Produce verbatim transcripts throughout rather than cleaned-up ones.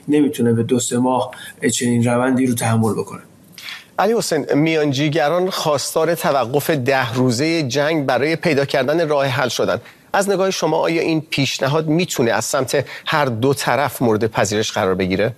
نمیتونه به دو سه ماه چنین روندی رو تحمل بکنه. علی حسین، میانجیگران خواستار توقف ده روزه جنگ برای پیدا کردن راه حل شدن. از نگاه شما آیا این پیشنهاد میتونه از سمت هر دو طرف مورد پذیرش قرار بگیره؟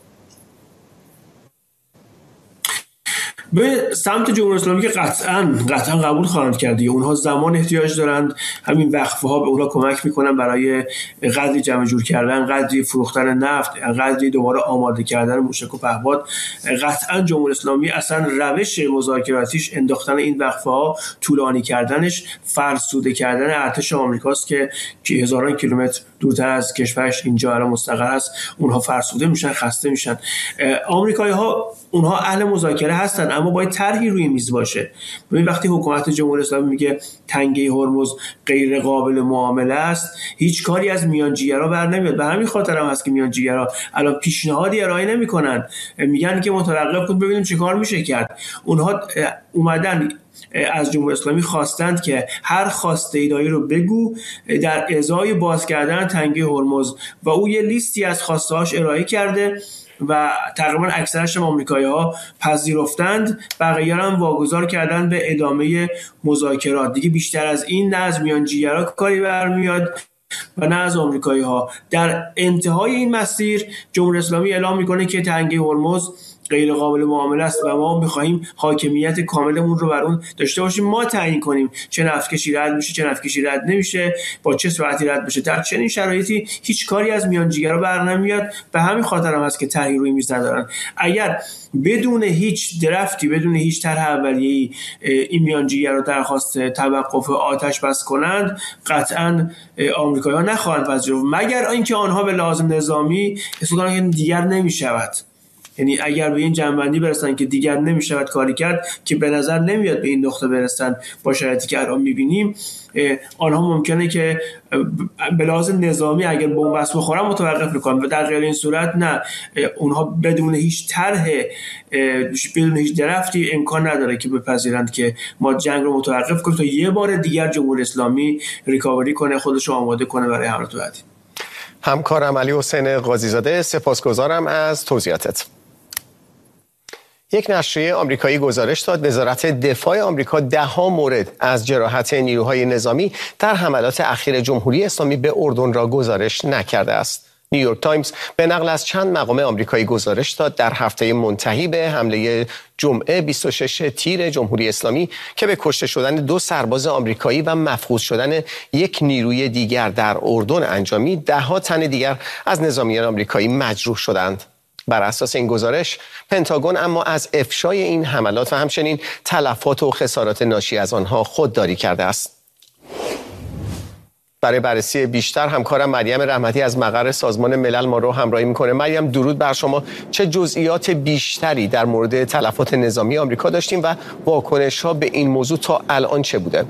به سمت جمهوری اسلامی که قطعاً قطعاً قبول خواهند کرد. اونها زمان احتیاج دارند، همین وقفه ها به اونها کمک میکنن برای قدری جمع جور کردن، قدری فروختن نفت، قدری دوباره آماده کردن موشک و پهپاد. قطعاً جمهوری اسلامی اصلا روش مذاکراتیش انداختن این وقفه ها، طولانی کردنش، فرسوده کردن ارتش آمریکاست که که هزاران کیلومتر دورتر از کشورش اینجا الان مستقر است. اونها فرسوده میشن، خسته میشن. آمریکایی ها اونها اهل مذاکره هستن، اما باید طرحی روی میز باشه. ببین وقتی حکومت جمهوری اسلامی میگه تنگه هرمز غیر قابل معامله است، هیچ کاری از میانجیگرا بر نمیاد. به همین خاطر هم هست که میانجیگرا الان پیشنهادی ارائه نمیکنن، میگن که متوقف کن ببینیم چه کار میشه کرد. اونها اومدن از جمهوری اسلامی خواستند که هر خواسته ایدایی رو بگو در ازای باز کردن تنگه هرمز، و او یه لیستی از خواسته‌هاش ارائه کرده و تقریبا اکثرش هم آمریکایی‌ها پذیرفتند، بقیه هم واگذار کردن به ادامه مذاکرات. دیگه بیشتر از این نه از میانجیگرا کاری برمیاد و نه از آمریکایی‌ها. در انتهای این مسیر جمهوری اسلامی اعلام میکنه که تنگه هرمز غیر قابل معامله است و ما می‌خواهیم حاکمیت کاملمون رو بر اون داشته باشیم، ما تعیین کنیم چه نفتکشی رد میشه، چه نفتکشی رد نمیشه، با چه سرعتی رد بشه. در چنین شرایطی هیچ کاری از میانجیگرا برنمیاد. به همین خاطر هم هست که طرحی روی میز ندارن. اگر بدون هیچ درفتی، بدون هیچ طرح اولیه‌ای این میانجیگرا درخواست توقف آتش بس کنند، قطعاً آمریکایی‌ها نخواهند پذیرفت، مگر اینکه آنها به لازم نظامی اصلا که دیگر نمیشود. یعنی اگر به این جنبندی برسن که دیگر نمیشود کاری کرد، که به نظر نمیاد به این نقطه برسن با شرایطی که الان میبینیم، آنها ممکنه که به لازم نظامی اگر بنبست بخورن متوقف میکنن و در غیر این صورت نه، اونها بدون هیچ طرح، بدون هیچ درفتی امکان نداره که بپذیرند که ما جنگ رو متوقف کنیم تا یه بار دیگر جمهوری اسلامی ریکاوری کنه، خودش رو آماده کنه برای حملات بعدی. همکارم علی حسین قاضیزاده، سپاسگزارم از توضیحاتت. یک نشریه آمریکایی گزارش داد وزارت دفاع آمریکا ده ها مورد از جراحت نیروهای نظامی در حملات اخیر جمهوری اسلامی به اردن را گزارش نکرده است. نیویورک تایمز به نقل از چند مقام آمریکایی گزارش داد در هفته منتهی به حمله جمعه بیست و شش تیر جمهوری اسلامی که به کشته شدن دو سرباز آمریکایی و مفقود شدن یک نیروی دیگر در اردن انجامید، ده ها تن دیگر از نظامیان آمریکایی مجروح شدند. بر اساس این گزارش، پنتاگون اما از افشای این حملات و همچنین تلفات و خسارات ناشی از آنها خودداری کرده است. برای بررسی بیشتر همکارم مریم رحمتی از مقر سازمان ملل ما رو همراهی میکنه. مریم، درود بر شما. چه جزئیات بیشتری در مورد تلفات نظامی آمریکا داشتیم و واکنش‌ها به این موضوع تا الان چه بوده؟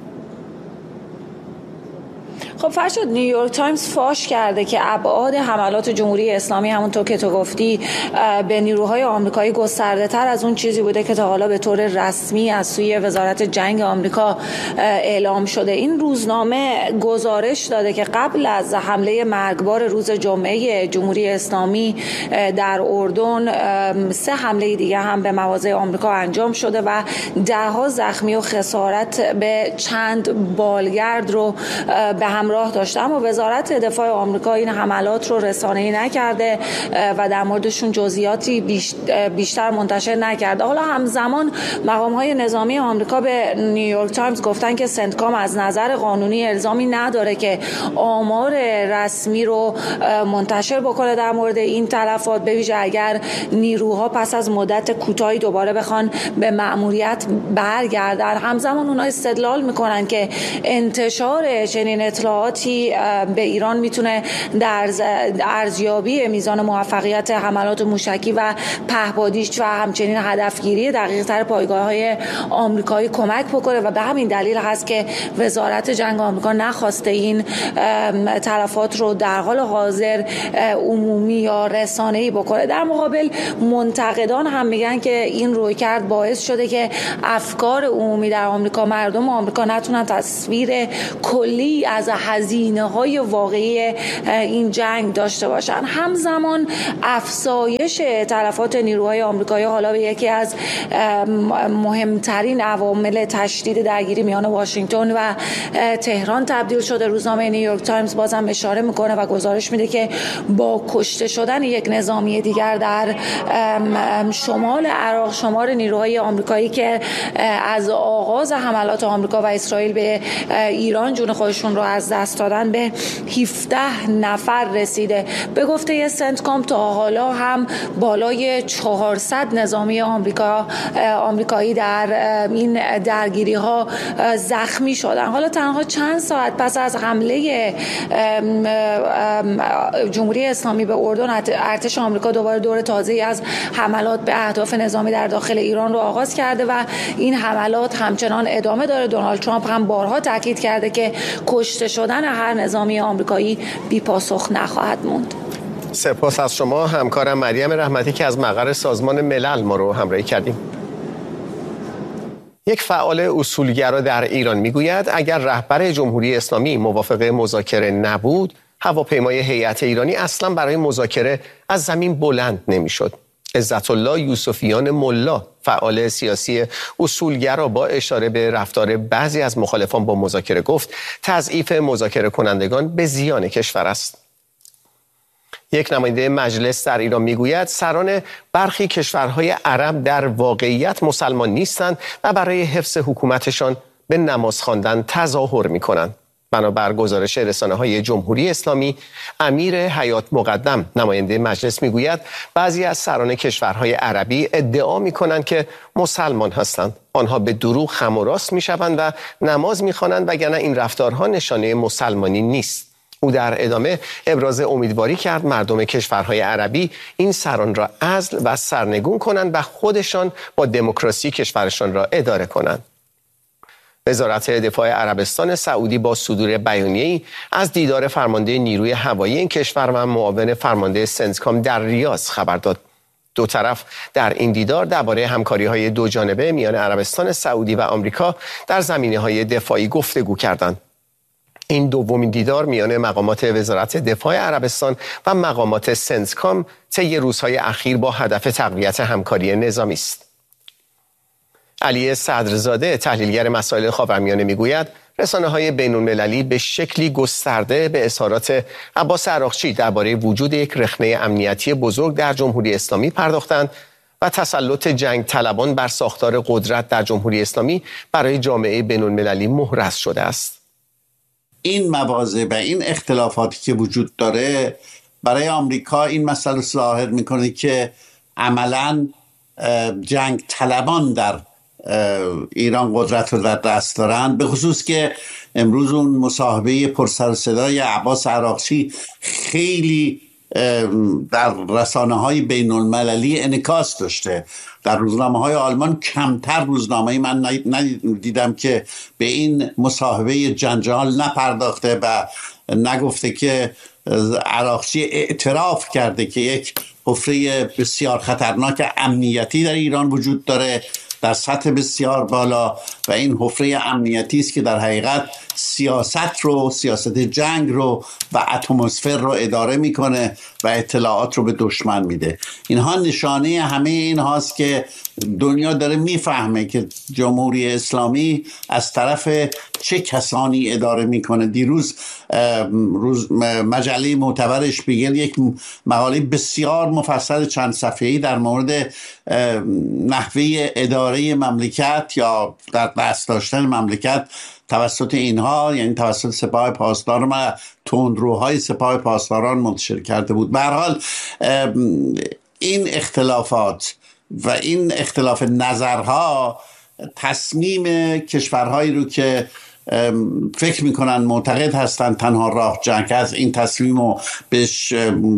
خب فرشاد، نیویورک تایمز فاش کرده که ابعاد حملات جمهوری اسلامی همونطور که تو گفتی به نیروهای آمریکایی گسترده تر از اون چیزی بوده که تا حالا به طور رسمی از سوی وزارت جنگ آمریکا اعلام شده. این روزنامه گزارش داده که قبل از حمله مرگبار روز جمعه جمهوری اسلامی در اردن، سه حمله دیگه هم به مواضع آمریکا انجام شده و ده ها زخمی و خسارت به چند بالگرد رو به هم راه داشته. اما وزارت دفاع آمریکا این حملات رو رسانه‌ای نکرده و در موردشون جزئیاتی بیشتر منتشر نکرده. حالا همزمان مقام‌های نظامی آمریکا به نیویورک تایمز گفتن که سنتکام از نظر قانونی الزامی نداره که آمار رسمی رو منتشر بکنه در مورد این تلفات، به ویژه اگر نیروها پس از مدت کوتاهی دوباره بخوان به مأموریت برگردن. همزمان اونها استدلال میکنن که انتشار چنین اطلاعاتی به ایران میتونه در ارزیابی میزان موفقیت حملات موشکی و پهپادیش و همچنین هدفگیری دقیق‌تر پایگاه‌های آمریکایی کمک بکنه و به همین دلیل هست که وزارت جنگ آمریکا نخواسته این تلفات رو در حال حاضر عمومی یا رسانه‌ای بکنه. در مقابل منتقدان هم میگن که این رویکرد باعث شده که افکار عمومی در آمریکا، مردم آمریکا نتونن تصویر کلی از هزینه‌های واقعی این جنگ داشته باشن. همزمان افزایش تلفات نیروهای آمریکایی حالا به یکی از مهمترین عوامل تشدید درگیری میان واشنگتن و تهران تبدیل شده. روزنامه نیویورک تایمز بازم اشاره میکنه و گزارش میده که با کشته شدن یک نظامی دیگر در شمال عراق، شمار نیروهای آمریکایی که از آغاز حملات آمریکا و اسرائیل به ایران جون خودشون رو از دست دادن به هفده نفر رسیده. به گفته سنتکام تا حالا هم بالای چهارصد نظامی آمریکا آمریکایی در این درگیری ها زخمی شدن. حالا تنها چند ساعت پس از حمله جمهوری اسلامی به اردن، ارتش آمریکا دوباره دور تازه‌ای از حملات به اهداف نظامی در داخل ایران رو آغاز کرده و این حملات همچنان ادامه داره. دونالد ترامپ هم بارها تاکید کرده که کشته شدن هر نظامی آمریکایی بی پاسخ نخواهد موند. سپاس از شما همکارم مریم رحمتی که از مقر سازمان ملل ما رو همراهی کردیم. یک فعال اصولگرا در ایران میگوید اگر رهبر جمهوری اسلامی موافق مذاکره نبود، هواپیمای هیئت ایرانی اصلا برای مذاکره از زمین بلند نمیشد. عزت الله یوسفیان ملا، فعال سیاسی اصولگرا، با اشاره به رفتار بعضی از مخالفان با مذاکره گفت تضعیف مذاکره کنندگان به زیان کشور است. یک نماینده مجلس در ایران میگوید سران برخی کشورهای عرب در واقعیت مسلمان نیستند و برای حفظ حکومتشان به نماز خواندن تظاهر میکنند. بنابر گزارش رسانه‌های جمهوری اسلامی، امیر حیات مقدم، نماینده مجلس، میگوید بعضی از سران کشورهای عربی ادعا میکنند که مسلمان هستند. آنها به دروغ خم و راست میشوند و نماز میخوانند، وگرنه این رفتارها نشانه مسلمانی نیست. او در ادامه ابراز امیدواری کرد مردم کشورهای عربی این سران را عزل و سرنگون کنند و خودشان با دموکراسی کشورشان را اداره کنند. وزارت دفاع عربستان سعودی با صدور بیانیه‌ای از دیدار فرمانده نیروی هوایی این کشور و معاون فرمانده سنتکام در ریاض خبر داد. دو طرف در این دیدار درباره همکاری‌های دو جانبه میان عربستان سعودی و آمریکا در زمینه‌های دفاعی گفتگو کردند. این دومین دیدار میان مقامات وزارت دفاع عربستان و مقامات سنتکام طی روزهای اخیر با هدف تقویت همکاری نظامی است. علی صدرزاده، تحلیلگر مسائل خاورمیانه، میگوید رسانه‌های بین‌المللی به شکلی گسترده به اظهارات عباس عراقچی درباره وجود یک رخنه امنیتی بزرگ در جمهوری اسلامی پرداختند و تسلط جنگ طلبان بر ساختار قدرت در جمهوری اسلامی برای جامعه بین‌المللی محرز شده است. این مواضع و این اختلافاتی که وجود داره برای آمریکا این مسئله ظاهر میکنه که عملاً جنگ طلبان در ایران قدرت رو در دست دارن، به خصوص که امروز اون مصاحبه پرسر و صدای عباس عراقچی خیلی در رسانه‌های بین‌المللی انعکاس داشته. در روزنامه‌های آلمان کمتر روزنامه‌ای من ندیدم که به این مصاحبه جنجال نپرداخته و نگفته که عراقچی اعتراف کرده که یک حفره بسیار خطرناک امنیتی در ایران وجود داره در سطح بسیار بالا و این حفره امنیتی است که در حقیقت سیاست رو، سیاست جنگ رو و اتمسفر رو اداره میکنه و اطلاعات رو به دشمن میده. اینها نشانه همه این هاست که دنیا داره میفهمه که جمهوری اسلامی از طرف چه کسانی اداره میکنه. دیروز روز مجله معتبر اشپیگل یک مقاله بسیار مفصل چند صفحه‌ای در مورد نحوه اداره مملکت یا در دست داشتن مملکت توسط اینها، یعنی توسط سپاه پاسدار و تندروهای سپاه پاسداران منتشر کرده بود. به هر حال این اختلافات و این اختلاف نظرها تصمیم کشورهایی رو که فکر میکنن معتقد هستن تنها راه جنگ از این تصمیم رو بهش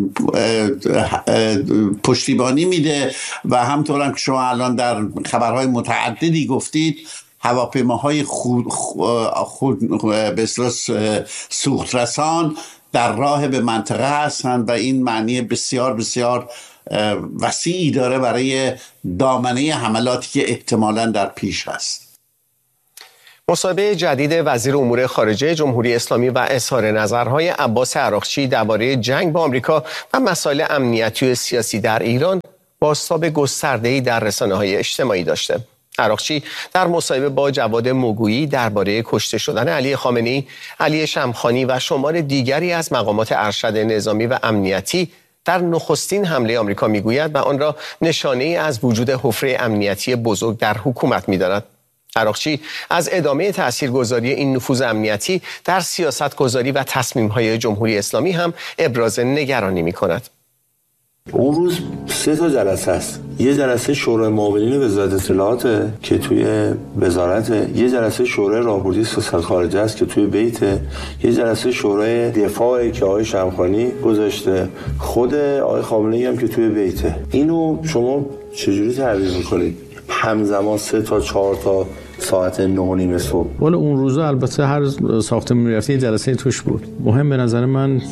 پشتیبانی میده و همطور هم که شما الان در خبرهای متعددی گفتید هواپیماهای خود, خود به اصطلاح سوخترسان در راه به منطقه هستند و این معنی بسیار بسیار وسیعی داره برای دامنه حملاتی که احتمالاً در پیش هست. مصاحبه جدید وزیر امور خارجه جمهوری اسلامی و اظهار نظرهای عباس عراقچی درباره جنگ با آمریکا و مسائل امنیتی و سیاسی در ایران بازتاب گسترده‌ای در رسانه‌های اجتماعی داشته. عراقچی در مصاحبه با جواد موگویی درباره کشته شدن علی خامنه‌ای، علی شمخانی و شمار دیگری از مقامات ارشد نظامی و امنیتی در نخستین حمله آمریکا میگوید و آن را نشانه‌ای از وجود حفره امنیتی بزرگ در حکومت می‌داند. عراقچی از ادامه تاثیرگذاری این نفوذ امنیتی در سیاستگذاری و تصمیم‌های جمهوری اسلامی هم ابراز نگرانی می‌کند. اون روز سه تا جلسه است. یه جلسه شورای معاونین وزارت اطلاعات که توی وزارت، یه جلسه شورای راهبردی سیاست خارجه است که توی بیت، یه جلسه شورای دفاع که آقای شمخانی گذاشته، خود آقای خامنه‌ای هم که توی بیته. اینو شما چجوری تعبیر می‌کنید؟ همزمان سه تا چهار تا ساعت نه و نیم صبح. ولی اون روزا البته هر ساختمون می‌رفتی جلسه توش بود. مهم به نظر من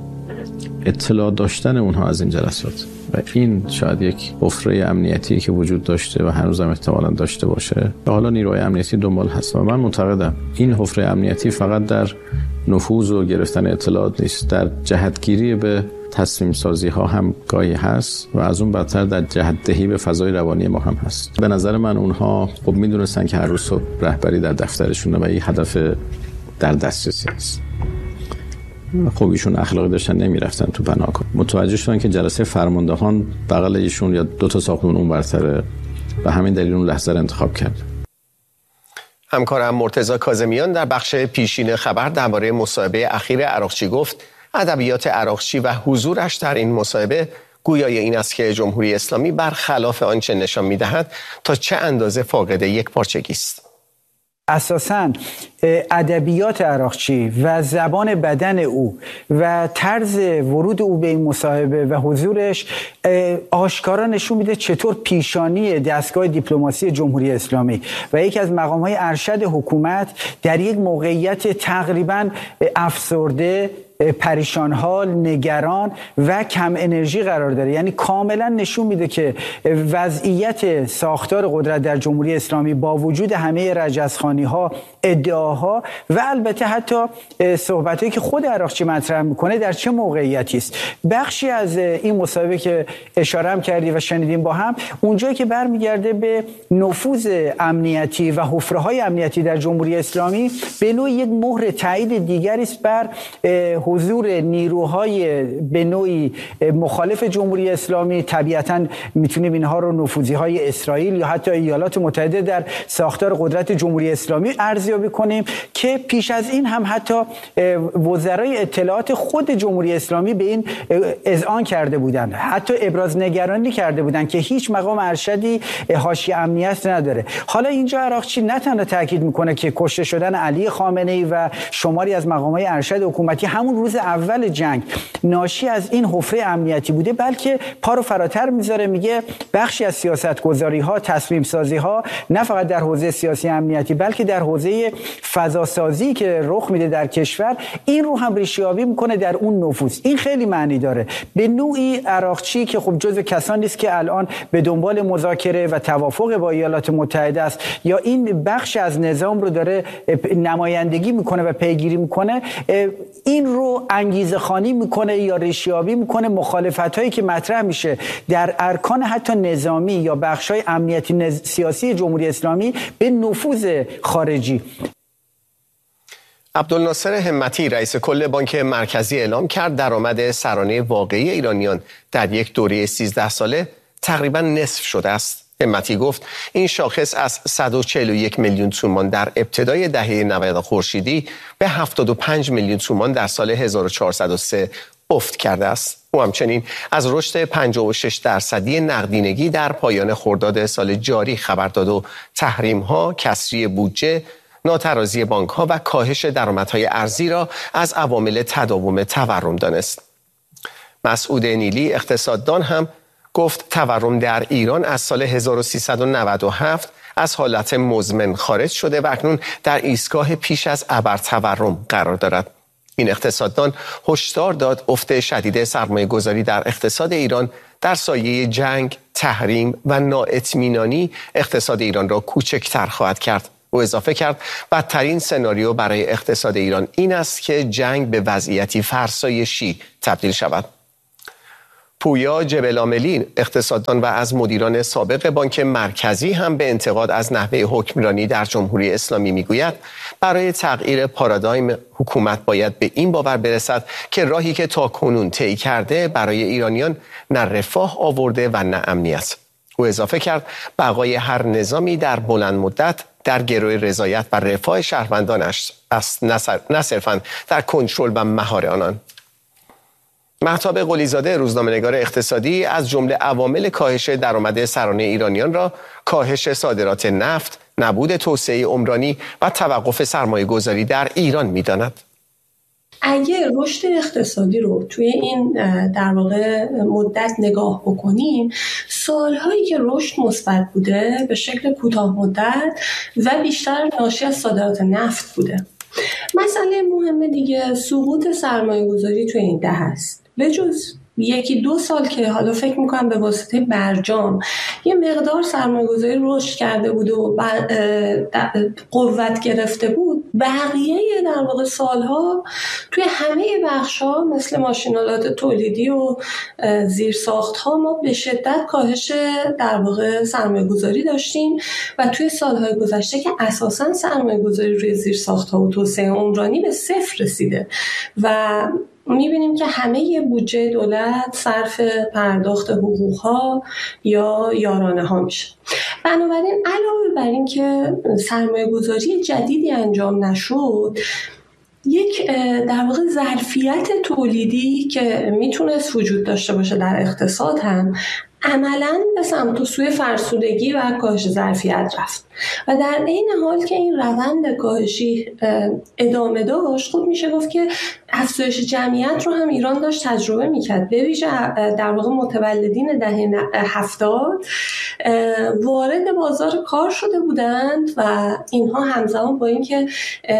اطلاع داشتن اونها از این جلسات و این شاید یک حفره امنیتی که وجود داشته و هنوزم احتمالاً داشته باشه و حالا نیروهای امنیتی دنبال هست و من معتقدم این حفره امنیتی فقط در نفوذ و گرفتن اطلاعات نیست، در جهتگیری به تصمیم سازی ها هم گاهی هست و از اون بدتر در جهت‌دهی به فضای روانی ما هم هست. به نظر من اونها خب میدونستن که هر روز صبح رهبری در دفترشونه و این هدف در دسترسی است. خب ایشون اخلاقی داشتن نمیرفتن تو بناکن. متوجه شدن که جلسه فرماندهان بغل ایشون یا دو تا ساختمون اون برتره و همین دلیل اون لحظه رو انتخاب کرد. همکارم مرتضی کاظمیان در بخش پیشین خبر درباره مصاحبه اخیر عراقچی گفت ادبیات عراقچی و حضورش در این مصاحبه گویای این است که جمهوری اسلامی برخلاف آنچه نشان می‌دهد تا چه اندازه فاقد یک پارچگی است. اساساً ادبیات عراقچی و زبان بدن او و طرز ورود او به این مصاحبه و حضورش آشکارا نشون میده چطور پیشانی دستگاه دیپلماسی جمهوری اسلامی و یکی از مقام‌های ارشد حکومت در یک موقعیت تقریباً افسرده، پریشان حال، نگران و کم انرژی قرار داره. یعنی کاملا نشون میده که وضعیت ساختار قدرت در جمهوری اسلامی با وجود همه رجزخوانی ها، ادعاها و البته حتی صحبتایی که خود عراقچی مطرح میکنه در چه موقعیتی است. بخشی از این مصاحبه که اشاره هم کردی و شنیدیم با هم، اونجایی که برمیگرده به نفوذ امنیتی و حفره های امنیتی در جمهوری اسلامی، به نوعی یک مهر تایید دیگری است بر حضور نیروهای به نوعی مخالف جمهوری اسلامی. طبیعتاً میتونیم اینها رو نفوذی‌های اسرائیل یا حتی ایالات متحده در ساختار قدرت جمهوری اسلامی ارزیابی کنیم که پیش از این هم حتی وزرای اطلاعات خود جمهوری اسلامی به این اذعان کرده بودند، حتی ابراز نگرانی کرده بودند که هیچ مقام ارشدی حاشیه امنیت نداره. حالا اینجا عراقچی نه تنها تاکید میکنه که کشته شدن علی خامنه‌ای و شماری از مقامات ارشد حکومتی همون روز اول جنگ ناشی از این حفره امنیتی بوده، بلکه پا رو فراتر میذاره، میگه بخشی از سیاستگذاری ها، تصمیم سازی ها نه فقط در حوزه سیاسی امنیتی بلکه در حوزه فضاسازی که رخ میده در کشور، این رو هم ریشه‌یابی میکنه در اون نفوذ. این خیلی معنی داره. به نوعی عراقچی که خب جزو کسانی است که الان به دنبال مذاکره و توافق با ایالات متحده است یا این بخش از نظام رو داره نمایندگی میکنه و پیگیری میکنه، این رو انگیزه خوانی میکنه یا ریشه‌یابی میکنه مخالفت هایی که مطرح میشه در ارکان حتی نظامی یا بخش های امنیتی نز... سیاسی جمهوری اسلامی به نفوذ خارجی. عبدالناصر همتی رئیس کل بانک مرکزی اعلام کرد درآمد سرانه واقعی ایرانیان در یک دوره سیزده ساله تقریبا نصف شده است. همتی گفت این شاخص از صد و چهل و یک میلیون تومان در ابتدای دهه نود خورشیدی به هفتاد و پنج میلیون تومان در سال هزار و چهارصد و سه افت کرده است. او همچنین از رشد پنجاه و شش درصدی نقدینگی در پایان خرداد سال جاری خبر داد و تحریم‌ها، کسری بودجه، ناترازی بانک‌ها و کاهش درآمدهای ارزی را از عوامل تداوم تورم دانست. مسعود نیلی اقتصاددان هم گفت تورم در ایران از سال هزار و سیصد و نود و هفت از حالت مزمن خارج شده و اکنون در ایستگاه پیش از ابر تورم قرار دارد. این اقتصاددان هشدار داد افت شدید سرمایه گذاری در اقتصاد ایران در سایه جنگ، تحریم و نااطمینانی اقتصاد ایران را کوچکتر خواهد کرد. او اضافه کرد بدترین سناریو برای اقتصاد ایران این است که جنگ به وضعیتی فرسایشی تبدیل شود. پویا جبل‌عاملی اقتصاددان و از مدیران سابق بانک مرکزی هم به انتقاد از نحوه حکمرانی در جمهوری اسلامی میگوید برای تغییر پارادایم حکومت باید به این باور برسد که راهی که تاکنون طی کرده برای ایرانیان نه رفاه آورده و نه امنیت. او اضافه کرد بقای هر نظامی در بلند مدت در گروه رضایت و رفاه شهروندانش است، نه صرفاً در کنترل و مهار آنان. مهتاب قلیزاده روزنامه‌نگار اقتصادی از جمله عوامل کاهش درآمد سرانه ایرانیان را کاهش صادرات نفت، نبود توسعه عمرانی و توقف سرمایه‌گذاری در ایران می‌داند. اگه رشد اقتصادی رو توی این در واقع مدت نگاه بکنیم، سالهایی که رشد مثبت بوده به شکل کوتاه مدت و بیشتر ناشی از صادرات نفت بوده. مسئله مهم دیگه سقوط سرمایه‌گذاری توی این دهه است. به جز یکی دو سال که حالا فکر میکنم به واسطه برجام یه مقدار سرمایه‌گذاری رشد کرده بود و قوت گرفته بود، بقیه در واقع سالها توی همه بخش‌ها مثل ماشین‌آلات تولیدی و زیرساخت‌ها ما به شدت کاهش در واقع سرمایه‌گذاری داشتیم و توی سالهای گذشته که اساساً سرمایه‌گذاری روی زیرساخت‌ها و توسعه عمرانی به صفر رسیده و می‌بینیم که همه بودجه دولت صرف پرداخت حقوق‌ها یا یارانه‌ها میشه. بنابراین علاوه بر این که سرمایه‌گذاری جدیدی انجام نشد، یک در واقع ظرفیت تولیدی که میتونست وجود داشته باشه در اقتصاد هم عملاً به سمت و سوی فرسودگی و کاهش ظرفیت رفت و در این حال که این روند کاهشی ادامه داشت، خب میشه گفت که افزایش جمعیت رو هم ایران داشت تجربه میکرد. به ویژه در واقع متولدین دهه هفتاد وارد بازار کار شده بودند و اینها همزمان با اینکه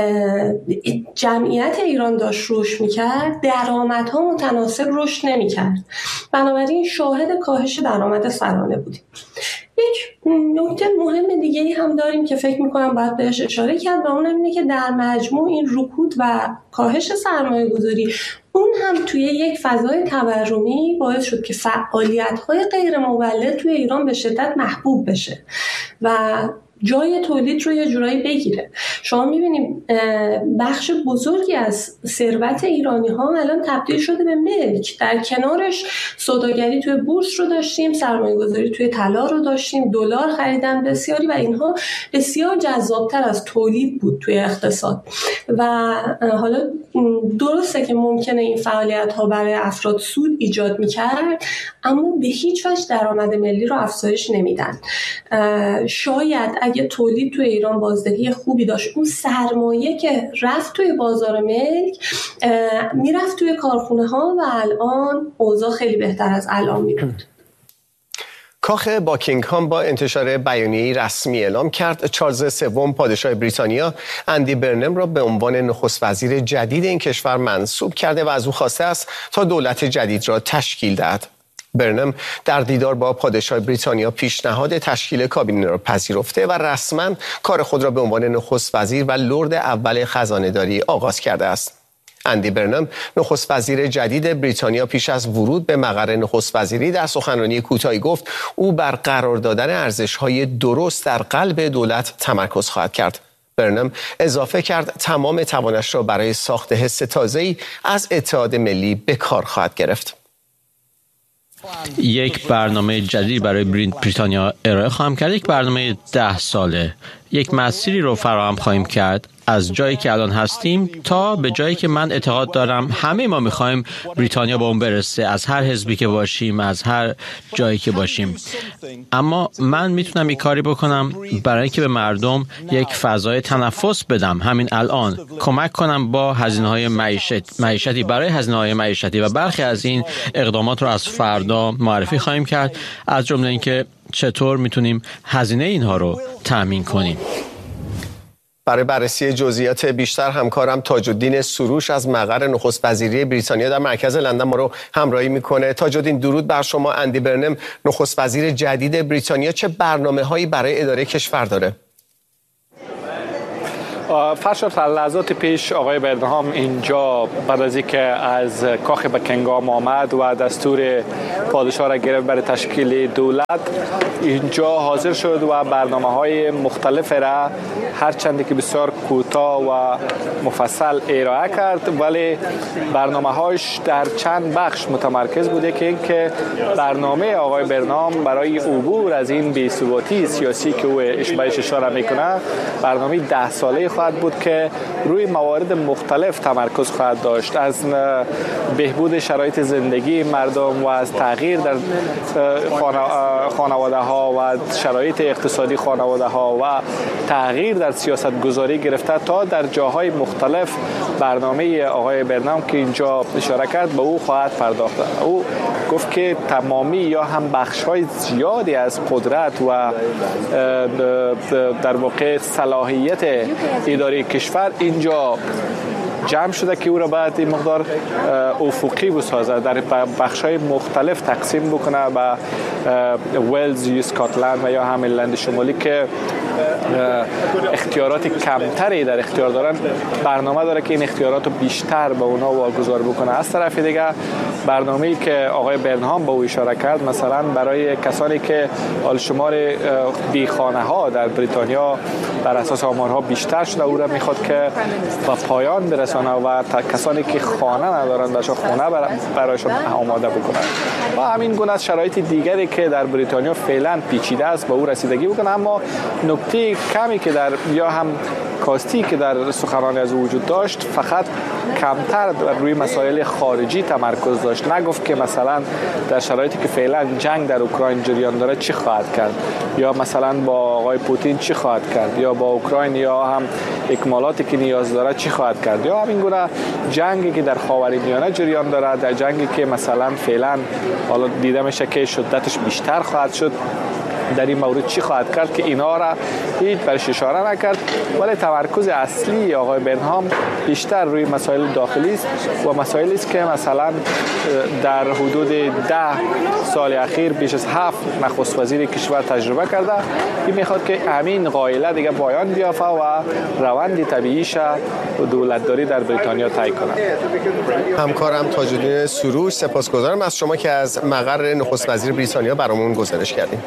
جمعیت ایران داشت رشد میکرد، درآمدها متناسب رشد نمیکرد. بنابراین شاهد کاهش درآمد سرانه بودیم. یک نکته مهم دیگه هم داریم که فکر میکنم باید بهش اشاره کرد و اونم اینه که در مجموع این رکود و کاهش سرمایه گذاری اون هم توی یک فضای تورمی باعث شد که فعالیت‌های غیر مولد توی ایران به شدت محبوب بشه و جای تولید رو یه جورایی بگیره. شما می‌بینید بخش بزرگی از ثروت ایرانی‌ها الان تبدیل شده به ملک. در کنارش سوداگری توی بورس رو داشتیم، سرمایه‌گذاری توی طلا رو داشتیم، دلار خریدن بسیاری و اینها بسیار جذاب‌تر از تولید بود توی اقتصاد. و حالا درسته که ممکنه این فعالیت‌ها برای افراد سود ایجاد می‌کرد، اما به هیچ وجه درآمد ملی رو افزایش نمیدن. شاید اگه تولید توی ایران بازدهی خوبی داشت، اون سرمایه که رفت توی بازار ملک میرفت توی کارخونه ها و الان اوضاع خیلی بهتر از الان می بود. کاخ باکینگهام با انتشار بیانیه‌ای رسمی اعلام کرد چارلز سوم پادشاه بریتانیا اندی برنم را به عنوان نخست وزیر جدید این کشور منصوب کرده و از او خواسته است تا دولت جدید را تشکیل دهد. برنم در دیدار با پادشاه بریتانیا پیشنهاد تشکیل کابینه را پذیرفته و رسما کار خود را به عنوان نخست وزیر و لرد اول خزانه‌داری آغاز کرده است. اندی برنم نخست وزیر جدید بریتانیا پیش از ورود به مقر نخست وزیری در سخنرانی کوتاهی گفت او بر قرار دادن ارزش‌های درست در قلب دولت تمرکز خواهد کرد. برنم اضافه کرد تمام توانش را برای ساخت حس تازه‌ای از اتحاد ملی به کار خواهد گرفت. یک برنامه جدید برای بریتانیا ارائه خواهم کرد، یک برنامه ده ساله، یک مسیری رو فراهم خواهیم کرد از جایی که الان هستیم تا به جایی که من اعتقاد دارم همه ما میخوایم بریتانیا به اون برسه، از هر حزبی که باشیم، از هر جایی که باشیم. اما من میتونم یک کاری بکنم برای اینکه به مردم یک فضای تنفس بدم، همین الان کمک کنم با هزینه‌های معیشت معیشتی برای هزینه‌های معیشتی و برخی از این اقدامات رو از فردا معرفی خواهیم کرد، از جمله اینکه چطور میتونیم هزینه اینها رو تامین کنیم. برای بررسی جزئیات بیشتر همکارم تاج‌الدین سروش از مقر نخست وزیری بریتانیا در مرکز لندن ما رو همراهی میکنه. تاج‌الدین درود بر شما. اندی برنم نخست وزیر جدید بریتانیا چه برنامه‌هایی برای اداره کشور داره؟ فرشاد لحظات پیش آقای برنهام اینجا بعد از اینکه از کاخ بکینگام آمد و دستور پادشاه را گرفت برای تشکیل دولت، اینجا حاضر شد و برنامه های مختلف را هرچند که بسیار کوتاه و مفصل ارائه کرد، ولی برنامه هاش در چند بخش متمرکز بوده که اینکه برنامه آقای برنهام برای عبور از این بی‌ثباتی سیاسی که او بهش اشاره میکنه برنامه ده ساله خواهد بود که روی موارد مختلف تمرکز خواهد داشت، از بهبود شرایط زندگی مردم و از تغییر در خانواده ها و شرایط اقتصادی خانواده ها و تغییر در سیاست گذاری گرفته تا در جاهای مختلف برنامه آقای برنهام که اینجا اشاره کرد به او خواهد پرداخت. او گفت که تمامی یا هم بخش‌های زیادی از قدرت و در واقع صلاحیت اداره کشور اینجا جمع شده که او را باید این مقدار افقی بسازه، در بخش‌های مختلف تقسیم بکنه به ولز، اسکاتلند و یا هم ایرلند شمالی که اختیارات کمتری در اختیار دارن. برنامه داره که این اختیارات رو بیشتر به اونا واگذار بکنه. از طرف دیگه برنامه‌ای که آقای برنهام به او اشاره کرد مثلا برای کسانی که حال شمار بیخانه ها در بریتانیا بر اساس آمارها بیشتر شده، او را میخواد که به پایان برسانه و کسانی که خانه ندارند بهشون خانه برایشون آماده بکنه و همین گونه از شرایط دیگری که در بریتانیا فعلا پیچیده است به او رسیدگی بکنه. اما نکته کمی که در یا هم کاستی که در سخنرانی از وجود داشت فقط کمتر روی مسائل خارجی تمرکز داشت. نگفت که مثلا در شرایطی که فعلا جنگ در اوکراین جریان داره چی خواهد کرد، یا مثلا با آقای پوتین چی خواهد کرد، یا با اوکراین یا هم اکمالاتی که نیاز داره چی خواهد کرد، یا همین گونه جنگی که در خاورمیانه جریان داره، در جنگی که مثلا فعلا حالا دیده میشه که شدتش بیشتر خواهد شد در این مورد چی خواهد کرد که اینا را هیچ برش اشاره نکرد. ولی تمرکز اصلی آقای برنهام بیشتر روی مسائل داخلی است و مسائلی است که مثلا در حدود ده سال اخیر بیش از هفت نخست وزیر کشور تجربه کرده. این میخواد که همین قاعده دیگه پایان بیافته و روند طبیعیش دولتداری در بریتانیا طی کنه. همکارم تاج‌الدین سروش، سپاسگزارم از شما که از مقر نخست وزیر بریتانیا برامون گزارش کردید.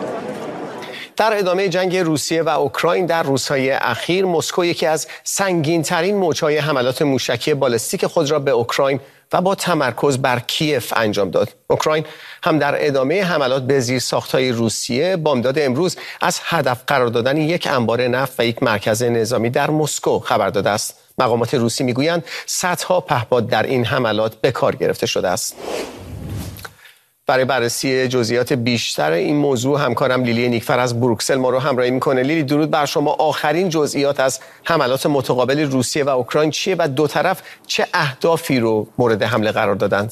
در ادامه جنگ روسیه و اوکراین در روزهای اخیر، مسکو یکی از سنگین‌ترین موج‌های حملات موشکی بالستیک خود را به اوکراین و با تمرکز بر کیف انجام داد. اوکراین هم در ادامه حملات به زیرساخت‌های روسیه بامداد امروز از هدف قرار دادن یک انبار نفت و یک مرکز نظامی در مسکو خبر داده است. مقامات روسی میگویند صدها پهپاد در این حملات به کار گرفته شده است. برای بررسی جزئیات بیشتر این موضوع همکارم لیلی نیکفر از بروکسل ما رو همراهی میکنه. لیلی، درود بر شما. آخرین جزئیات از حملات متقابل روسیه و اوکراین چیه و دو طرف چه اهدافی رو مورد حمله قرار دادند؟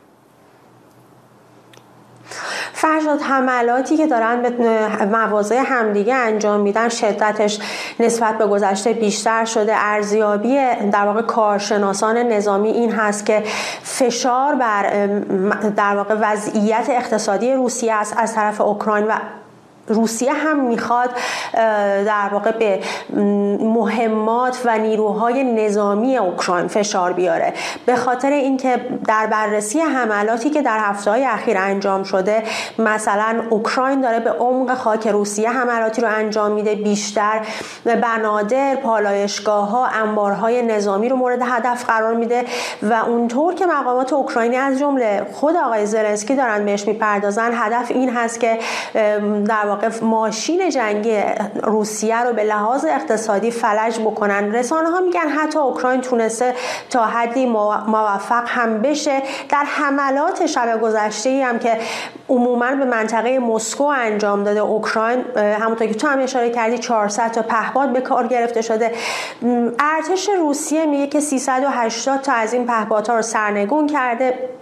فرشاد، حملاتی که دارن به مواضع همدیگه انجام میدن شدتش نسبت به گذشته بیشتر شده. ارزیابی در واقع کارشناسان نظامی این هست که فشار بر در واقع وضعیت اقتصادی روسیه است از طرف اوکراین و روسیه هم میخواد در واقع به مهمات و نیروهای نظامی اوکراین فشار بیاره. به خاطر اینکه در بررسی حملاتی که در هفته‌های اخیر انجام شده، مثلا اوکراین داره به عمق خاک روسیه حملاتی رو انجام میده، بیشتر بنادر، پالایشگاه‌ها، انبارهای نظامی رو مورد هدف قرار میده و اونطور که مقامات اوکراینی از جمله خود آقای زلنسکی دارن بهش میپردازن، هدف این هست که در واقع ماشین جنگی روسیه رو به لحاظ اقتصادی فلج بکنن. رسانه ها میگن حتی اوکراین تونسته تا حدی موفق هم بشه. در حملات شب گذشته هم که عموما به منطقه مسکو انجام داده اوکراین، همونطور که تو هم اشاره کردی چهارصد تا پهپاد به کار گرفته شده. ارتش روسیه میگه که سیصد و هشتاد تا از این پهپادها رو سرنگون کرده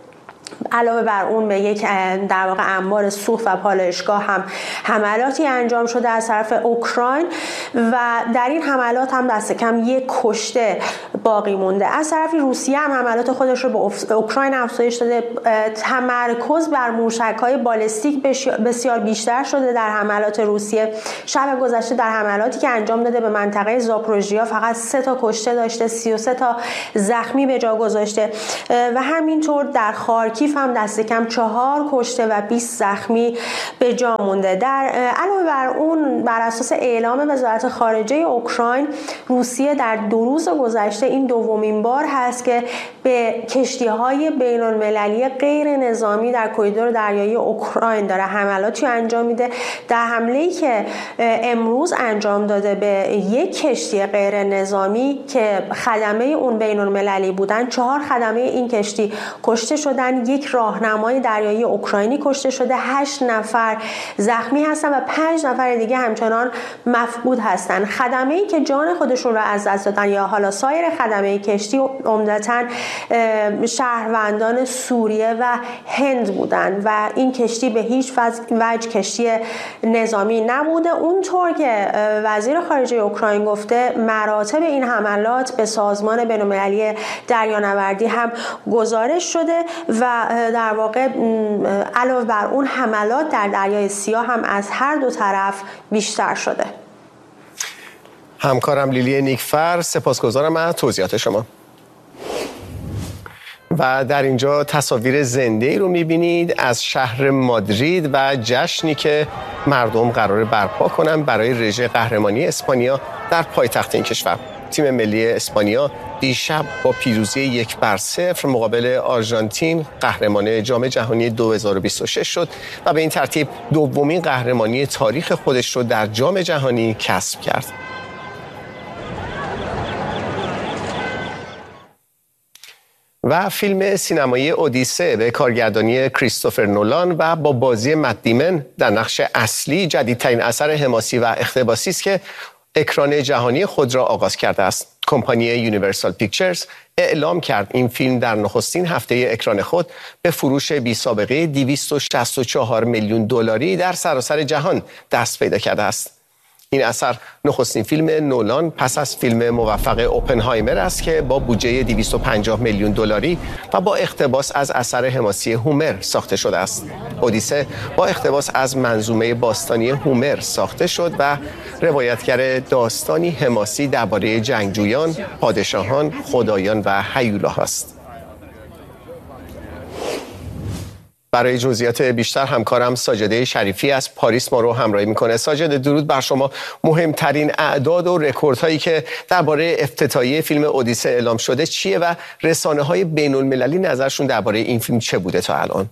علاوه بر اون به یک در واقع انبار سوخت و پالایشگاه هم حملاتی انجام شده از طرف اوکراین و در این حملات هم دست کم یک کشته باقی مونده. از طرف روسیه هم حملات خودش رو به اوکراین افزایش داده. تمرکز بر موشک‌های بالستیک بسیار بیشتر شده در حملات روسیه. شب گذشته در حملاتی که انجام داده به منطقه زاپروژیا فقط سه تا کشته داشته، سی و سه تا زخمی به جا گذاشته و همینطور در خارکیف هم دست کم چهار کشته و بیست زخمی به جا مونده. در علاوه بر اون بر اساس اعلام وزارت خارجه اوکراین، روسیه در دو روز گذشته این دومین بار هست که به کشتی‌های بین‌المللی غیر نظامی در کریدور دریایی اوکراین داره حملاتی انجام میده. در حمله‌ای که امروز انجام داده به یک کشتی غیر نظامی که خدمه اون بین‌المللی بودن، چهار خدمه این کشتی کشته شدن، یک راهنمای دریایی اوکراینی کشته شده، هشت نفر زخمی هستن و پنج نفر دیگه همچنان مفقود هستن. خدمه‌ای که جان خودشون رو از دست دادن یا حالا سایر خدمه کشتی عمدتاً شهروندان سوریه و هند بودن و این کشتی به هیچ وجه کشتی نظامی نبوده. اونطور که وزیر خارجه اوکراین گفته، مراتب این حملات به سازمان بین‌المللی دریانوردی هم گزارش شده و در واقع علاوه بر اون حملات در دریای سیاه هم از هر دو طرف بیشتر شده. همکارم لیلی نیکفر، سپاسگزارم از توضیحات شما. و در اینجا تصاویر زنده‌ای رو می‌بینید از شهر مادرید و جشنی که مردم قراره برپا کنن برای رژه قهرمانی اسپانیا در پایتخت این کشور. تیم ملی اسپانیا دیشب با پیروزی یک بر صفر مقابل آرژانتین قهرمان جام جهانی دو هزار و بیست و شش شد و به این ترتیب دومین قهرمانی تاریخ خودش رو در جام جهانی کسب کرد. و فیلم سینمایی اودیسه به کارگردانی کریستوفر نولان و با بازی مت دیمن در نقش اصلی جدیدترین اثر حماسی و اقتباسی است که اکران جهانی خود را آغاز کرده است. کمپانی یونیورسال پیکچرز اعلام کرد این فیلم در نخستین هفته اکران خود به فروش بی سابقه دویست و شصت و چهار میلیون دلاری در سراسر جهان دست پیدا کرده است. این اثر نخستین فیلم نولان پس از فیلم موفق اوپنهایمر است که با بودجه دویست و پنجاه میلیون دلاری و با اقتباس از اثر حماسی هومر ساخته شده است. اودیسه با اقتباس از منظومه باستانی هومر ساخته شد و روایتگر داستانی حماسی درباره جنگجویان، پادشاهان، خدایان و هیولاهاست. برای جزئیات بیشتر همکارم ساجده شریفی از پاریس ما رو همراهی میکنه. ساجده، درود بر شما. مهمترین اعداد و رکوردهایی که درباره افتتاحیه فیلم اودیسه اعلام شده چیه و رسانه‌های بین‌المللی نظرشون درباره این فیلم چه بوده تا الان؟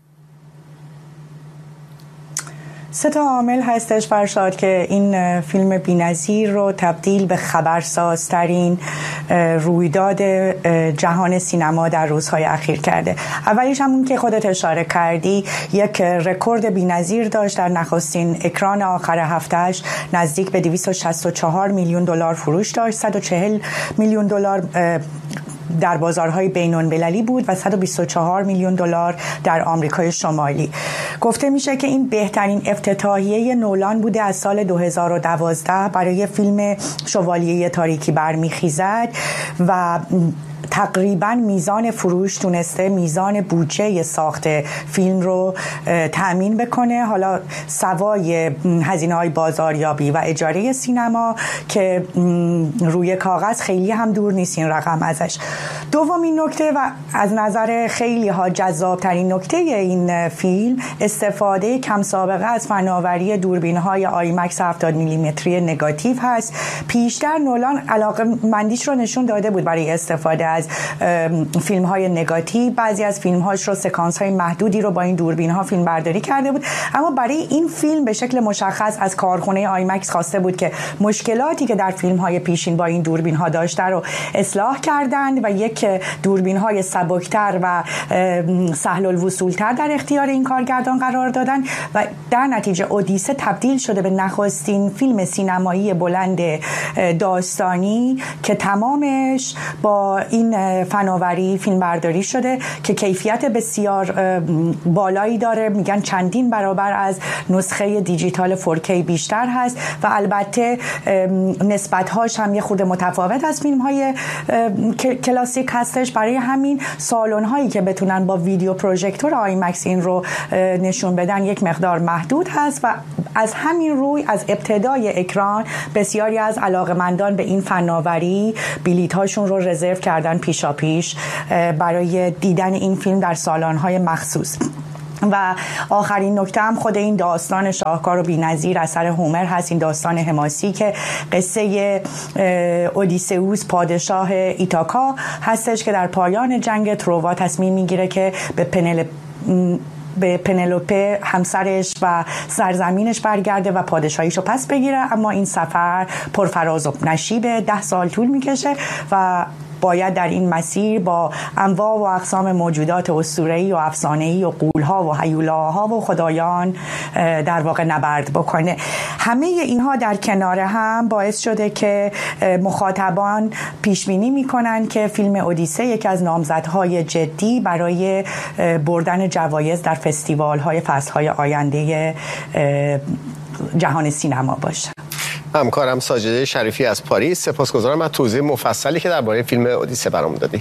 سه تا عامل هستش فرشاد که این فیلم بی‌نظیر رو تبدیل به خبرسازترین رویداد جهان سینما در روزهای اخیر کرده. اولیش همون که خودت اشاره کردی، یک رکورد بی‌نظیر داشت. در نخستین اکران آخر هفتهش نزدیک به دویست و شصت و چهار میلیون دلار فروش داشت. صد و چهل میلیون دلار در بازارهای بین‌المللی بود و صد و بیست و چهار میلیون دلار در آمریکای شمالی. گفته میشه که این بهترین افتتاحیه نولان بوده از سال دو هزار و دوازده برای فیلم شوالیه تاریکی برمیخیزد و تقریبا میزان فروش تونسته میزان بودجه ساخت فیلم رو تأمین بکنه، حالا سوای هزینه‌های بازاریابی و اجاره سینما که روی کاغذ خیلی هم دور نیست این رقم ازش. دومین نکته و از نظر خیلی ها جذابترین نکته این فیلم استفاده کم سابقه از فناوری دوربین‌های آیمکس هفتاد میلیمتری نگاتیو هست. پیشتر نولان علاقه مندیش رو نشون داده بود برای استفاده از فیلم های نگاتیو. بعضی از فیلم هاش رو سکانس های محدودی رو با این دوربین ها فیلم برداری کرده بود، اما برای این فیلم به شکل مشخص از کارخونه آیمکس خواسته بود که مشکلاتی که در فیلم های پیشین با این دوربین ها داشته رو اصلاح کردند و یک دوربین های سبکتر و سهل الوصول تر در اختیار این کارگردان قرار دادن و در نتیجه اودیسه تبدیل شده به نخستین فیلم سینمایی بلند داستانی که تمامش با این فناوری فیلم برداری شده که کیفیت بسیار بالایی داره، میگن چندین برابر از نسخه دیجیتال فور کی بیشتر هست و البته نسبت‌هاش هم یه خورده متفاوت از فیلم‌های کلاسیک هستش. برای همین سالن‌هایی که بتونن با ویدیو پروژکتور آیمکس این رو نشون بدن یک مقدار محدود هست و از همین روی از ابتدای اکران بسیاری از علاقمندان به این فناوری بلیط‌هاشون رو رزرو کردن پیشا پیش برای دیدن این فیلم در سالن‌های مخصوص. و آخرین نکته هم خود این داستان شاهکار و بی‌نظیر اثر هومر هست، این داستان حماسی که قصه اودیسئوس پادشاه ایتاکا هستش که در پایان جنگ تروا تصمیم میگیره که به پنل به پنلوپه همسرش و سرزمینش برگرده و پادشاهیشو پس بگیره، اما این سفر پرفراز و نشیبه، ده سال طول میکشه و باید در این مسیر با انواع و اقسام موجودات اسطوره‌ای و افسانه‌ای و غول‌ها و هیولاها و خدایان در واقع نبرد بکنه. همه اینها در کنار هم باعث شده که مخاطبان پیش بینی می‌کنن که فیلم اودیسه یکی از نامزدهای جدی برای بردن جوایز در فستیوال‌های فصل‌های آینده جهان سینما باشه. همکارم ساجده شریفی از پاریس، سپاسگزارم از توضیح مفصلی که درباره فیلم اودیسه برام دادی.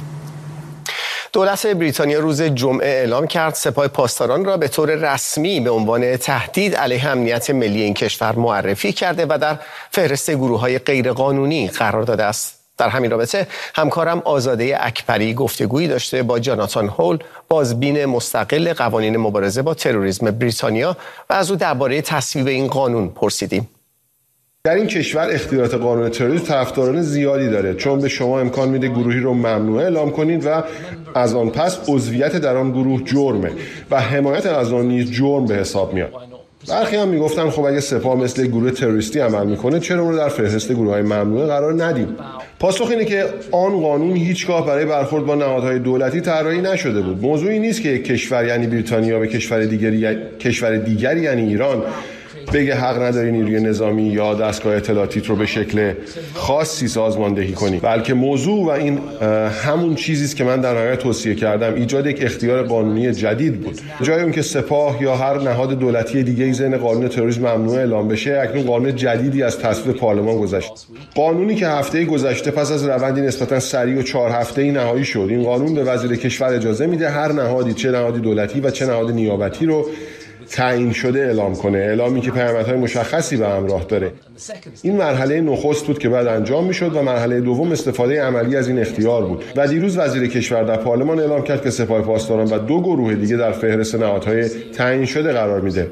دولت بریتانیا روز جمعه اعلام کرد سپاه پاسداران را به طور رسمی به عنوان تهدید علیه امنیت ملی این کشور معرفی کرده و در فهرست گروه‌های غیرقانونی قرار داده است. در همین رابطه همکارم آزاده اکبری گفتگویی داشته با جاناتان هول، بازبین مستقل قوانین مبارزه با تروریسم بریتانیا و از او درباره تصویب این قانون پرسیدیم. در این کشور اختیارات قانون تروریسم طرفداران زیادی داره، چون به شما امکان میده گروهی رو ممنوعه اعلام کنید و از آن پس عضویت در آن گروه جرمه و حمایت از آن نیز جرم به حساب میاد. برخی هم میگفتن خب اگه سپاه مثل گروه تروریستی عمل میکنه چرا اون رو در فهرست گروه‌های ممنوعه قرار ندیم؟ پاسخ اینه که آن قانون هیچگاه برای برخورد با نهادهای دولتی طراحی نشده بود. موضوعی نیست که یک کشور یعنی بریتانیا به کشور دیگری کشور دیگری یعنی ایران بگه حق نداری نیروی نظامی یا دستگاه اطلاعاتیت رو به شکل خاصی سازماندهی کنی، بلکه موضوع و این همون چیزی است که من در نهایت توصیه کردم، ایجاد یک اختیار قانونی جدید بود. جای اون که سپاه یا هر نهاد دولتی دیگه‌ای ضمن قانون تروریسم ممنوع اعلام بشه، اکنون قانون جدیدی از تصویب پارلمان گذشت. قانونی که هفته گذشته پس از روندی نسبتا سریع و چهار هفته‌ای نهایی شد. این قانون به وزیر کشور اجازه میده هر نهادی، چه نهادی دولتی و چه نهاد نیابتی رو تعیین شده اعلام کنه، اعلامی که پیامدهای مشخصی به همراه داره. این مرحله نخست بود که بعد انجام میشد و مرحله دوم استفاده عملی از این اختیار بود و دیروز وزیر کشور در پارلمان اعلام کرد که سپاه پاسداران و دو گروه دیگه در فهرست نهادهای تعیین شده قرار میده.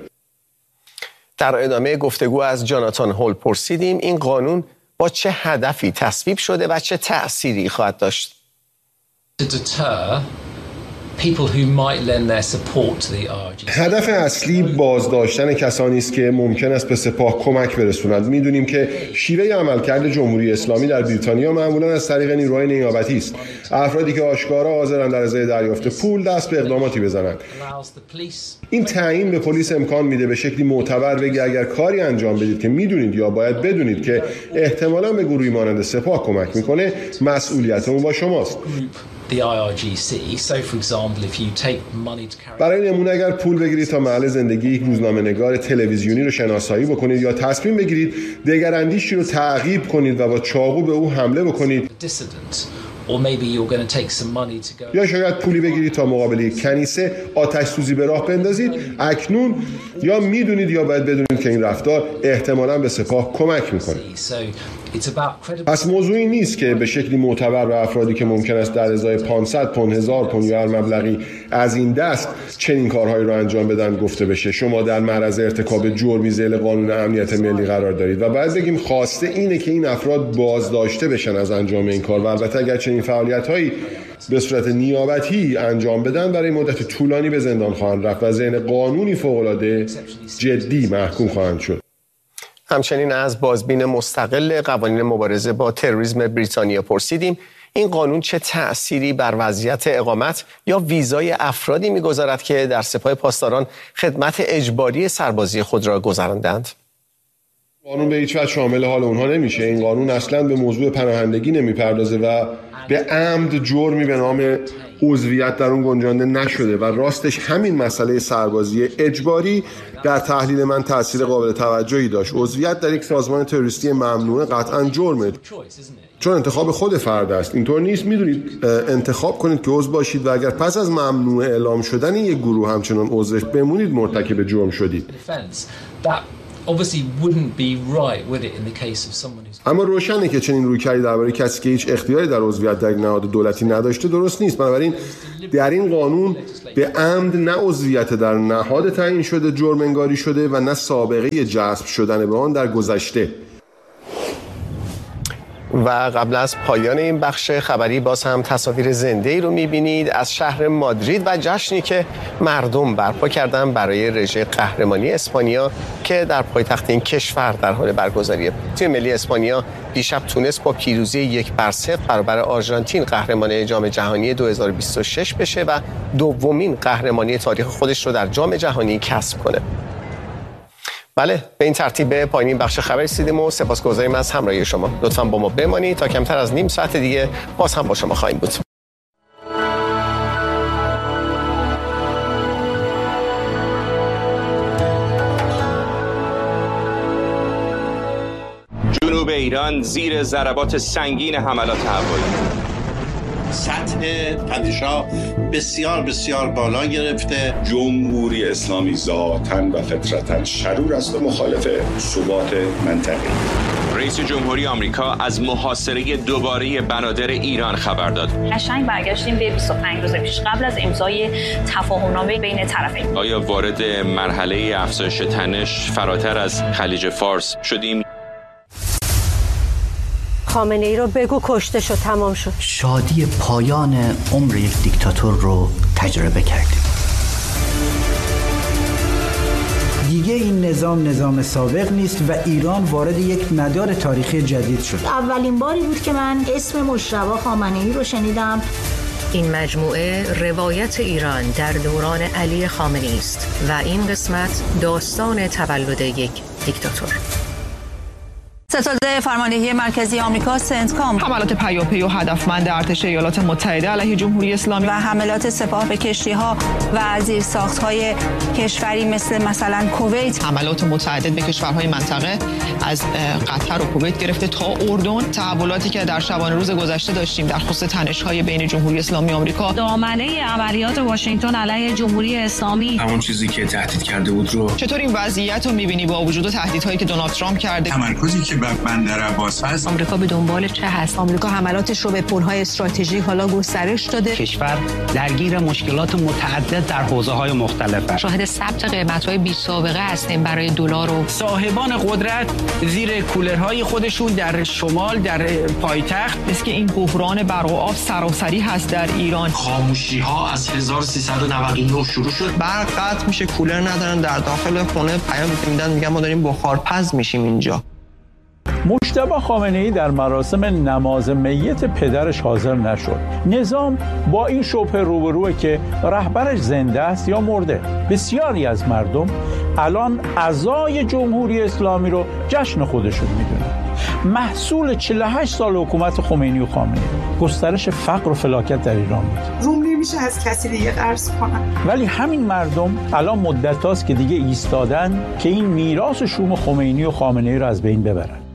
در ادامه گفتگو از جاناتان هول پرسیدیم این قانون با چه هدفی تصویب شده و چه تأثیری خواهد داشت. هدف اصلی بازداشتن کسانی است که ممکن است به سپاه کمک برسونند. میدونیم که شیوه عملکرد جمهوری اسلامی در بریتانیا معمولا از طریق نیروهای نیابتی است، افرادی که آشکارا حاضرند در ازای دریافت پول دست به اقداماتی بزنند. این تعیین به پلیس امکان میده به شکلی معتبر بگه اگر کاری انجام بدید که میدونید یا باید بدونید که احتمالاً به گروهی مانند سپاه کمک میکنه، مسئولیت اون با شماست. برای نمونه اگر پول بگیرید تا محل زندگی یک روزنامه‌نگار تلویزیونی رو شناسایی بکنید یا تصمیم بگیرید دگراندیشی رو تعقیب کنید و با چاقو به او حمله بکنید، یا شاید پولی بگیرید تا مقابل یک کنیسه آتش سوزی به راه بندازید، اکنون یا میدونید یا باید بدونید که این رفتار احتمالاً به سپاه کمک میکنه. پس موضوعی نیست که به شکلی معتبر به افرادی که ممکن است در ازای پانصد پوند، هزار پوند یا هر مبلغی از این دست چنین کارهایی رو انجام بدن گفته بشه شما در معرض ارتکاب جرمی ذیل قانون امنیت ملی قرار دارید و باید بگیم خواسته اینه که این افراد بازداشته بشن از انجام این کار و البته اگر چنین فعالیت‌هایی به صورت نیابتی انجام بدن برای مدت طولانی به زندان خواهند رفت و ذهن قانونی فوق‌العاده جدی محکوم خواهند شد. همچنین از بازبین مستقل قوانین مبارزه با تروریسم بریتانیا پرسیدیم این قانون چه تأثیری بر وضعیت اقامت یا ویزای افرادی می‌گذارد که در سپاه پاسداران خدمت اجباری سربازی خود را گذراندند. قانون به هیچ وجه شامل حال اونها نمیشه. این قانون اصلا به موضوع پناهندگی نمیپردازه و به عمد جرمی به نام عضویت در اون گنجانده نشده و راستش همین مسئله سربازی اجباری در تحلیل من تاثیر قابل توجهی داشت. عضویت در یک سازمان تروریستی ممنوعه قطعا جرمه، چون انتخاب خود فرد است. اینطور نیست میدونید انتخاب کنید که عضو باشید و اگر پس از ممنوع اعلام شدن یک گروه همچنان عضو بمونید مرتکب جرم شدید. اما روشنه که چنین رویکردی درباره کسی که هیچ اختیاری در عضویت در نهاد دولتی نداشته درست نیست. بنابراین در این قانون به عمد نه عضویت در نهاد تعیین شده جرم انگاری شده و نه سابقه جذب شدن به آن در گذشته. و قبل از پایان این بخش خبری باز هم تصاویر زنده‌ای رو می‌بینید از شهر مادرید و جشنی که مردم برپا کردن برای رژه قهرمانی اسپانیا که در پایتخت این کشور در حال برگزاریه. تیم ملی اسپانیا دیشب تونست با پیروزی یک بر صفر برابر آرژانتین قهرمان جام جهانی دو هزار و بیست و شش بشه و دومین قهرمانی تاریخ خودش رو در جام جهانی کسب کنه. بله، به این ترتیب به پایان این بخش خبر رسیدیم و سپاسگزاریم از همراهی شما. لطفاً با ما بمانید تا کمتر از نیم ساعت دیگه باز هم با شما خواهیم بود. جنوب ایران زیر ضربات سنگین حملات هوایی. سطح تنش‌ها بسیار بسیار بالا گرفته. جمهوری اسلامی ذاتاً و فطرتاً شرور است و مخالف ثبات منطقه. رئیس جمهوری آمریکا از محاصره دوباره بنادر ایران خبر داد. قشنگ برگشتیم به بیست و پنج روز پیش قبل از امضای تفاهم‌نامه بین طرفین. آیا وارد مرحله افزایش تنش فراتر از خلیج فارس شدیم؟ خامنه ای رو بگو کشته شد، تمام شد. شادی پایان عمر یک دیکتاتور رو تجربه کردیم. دیگه این نظام نظام سابق نیست و ایران وارد یک مدار تاریخی جدید شد. اولین باری بود که من اسم مجتبی خامنه‌ای رو شنیدم. این مجموعه روایت ایران در دوران علی خامنه‌ای است و این قسمت داستان تولد یک دیکتاتور. ستاد فرماندهی مرکزی آمریکا سنتکام حملات پیاپی و هدفمند ارتش ایالات متحده علیه جمهوری اسلامی و حملات سپاه به کشتی‌ها و زیرساخت‌های کشوری مثل مثلا کویت، حملات متعدد به کشورهای منطقه از قطر و کویت گرفته تا اردن، تحولاتی که در شبانه روز گذشته داشتیم در خصوص تنش‌های بین جمهوری اسلامی آمریکا، دامنه عملیات واشنگتن علیه جمهوری اسلامی، همون چیزی که تهدید کرده بود رو. چطور این وضعیت رو می‌بینی با وجود تهدیدهایی که دونالد ترامپ کرده؟ تمرکزی که بندر عباس هست. آمریکا به دنبال چه هست؟ آمریکا حملاتش رو به پل‌های استراتژیک حالا گسترش داده. کشور درگیر مشکلات متعدد در حوزه‌های مختلف است. شاهد ثبت قیمت‌های بی سابقه هستیم برای دلار و صاحبان قدرت زیر کولرهای خودشون در شمال در پایتخت. مثل که این بحران برق و آب سراسری هست در ایران. خاموشی‌ها از هزار و سیصد و نود و نه شروع شد. برق قطع میشه، کولر ندارن، در داخل خونه پیام میدن میگن ما داریم بخارپز میشیم اینجا. مجتبی خامنه‌ای در مراسم نماز میت پدرش حاضر نشد. نظام با این شبهه روبروه که رهبرش زنده است یا مرده. بسیاری از مردم الان عزای جمهوری اسلامی رو جشن خودشون میدونن. محصول چهل و هشت سال حکومت خمینی و خامنه‌ای گسترش فقر و فلاکت در ایران بود. روم نمیشه از کسی دیگه قرض کنن. ولی همین مردم الان مدت هاست که دیگه ایستادن که این میراث شوم خمینی و خامنه‌ای رو از بین ببرن.